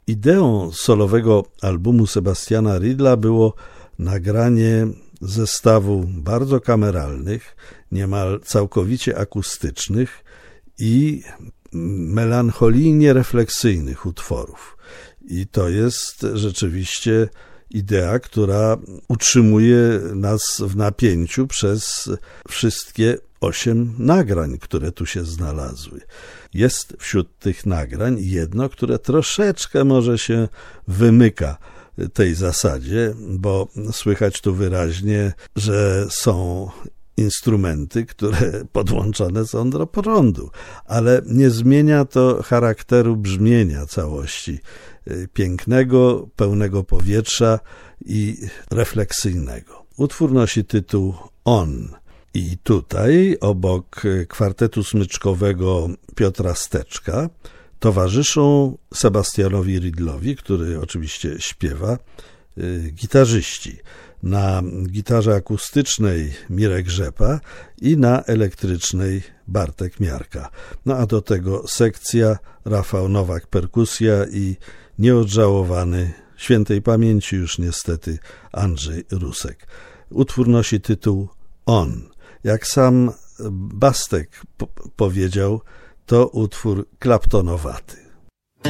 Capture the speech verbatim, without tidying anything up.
Ideą solowego albumu Sebastiana Riedla było nagranie zestawu bardzo kameralnych, niemal całkowicie akustycznych i melancholijnie refleksyjnych utworów. I to jest rzeczywiście idea, która utrzymuje nas w napięciu przez wszystkie osiem nagrań, które tu się znalazły. Jest wśród tych nagrań jedno, które troszeczkę może się wymyka tej zasadzie, bo słychać tu wyraźnie, że są instrumenty, które podłączone są do prądu, ale nie zmienia to charakteru brzmienia całości, pięknego, pełnego powietrza i refleksyjnego. Utwór nosi tytuł On. I tutaj obok kwartetu smyczkowego Piotra Steczka towarzyszą Sebastianowi Riedlowi, który oczywiście śpiewa, gitarzyści. Na gitarze akustycznej Mirek Rzepa i na elektrycznej Bartek Miarka. No a do tego sekcja Rafał Nowak perkusja i nieodżałowany, świętej pamięci już niestety, Andrzej Rusek. Utwór nosi tytuł On. Jak sam Bastek po- powiedział, to utwór klaptonowaty.